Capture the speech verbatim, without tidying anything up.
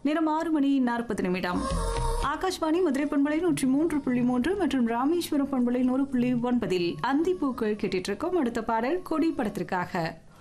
நேரம் ஆறு மணி நாற்பது நிமிடம். ஆகாஷ்வாணி மதுரை பண்பலை நூற்றி மூன்று புள்ளி மூன்று மற்றும் ராமேஸ்வரம் பண்பலை நூறு புள்ளி ஒன்பதில் அந்திப்பூக்கள் கேட்டுட்டு இருக்கோம். அடுத்த பாடல் கொடி படத்திற்காக.